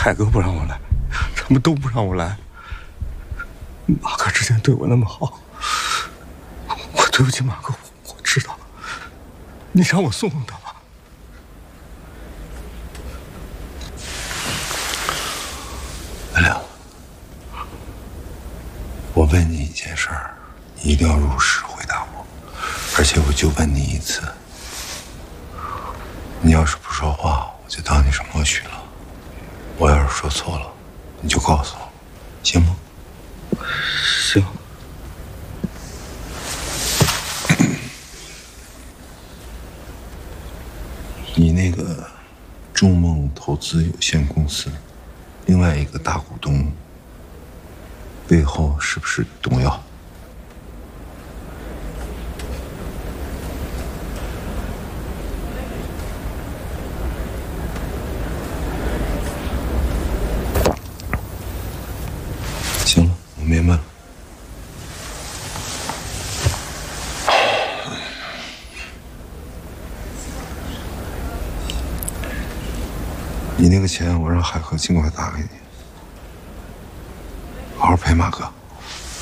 海哥不让我来，他们都不让我来。马哥之前对我那么好，我对不起马哥，我知道。你让我送送他吧。 文亮，我问你一件事儿，你一定要如实回答我，而且我就问你一次。你要是不说话，我就当你是默许了；我要是说错了，你就告诉我，行吗？ 行。 你那个中梦投资有限公司，另外一个大股东背后是不是董耀？行了，我明白了。你那个钱，我让海河尽快打给你，好好陪马哥。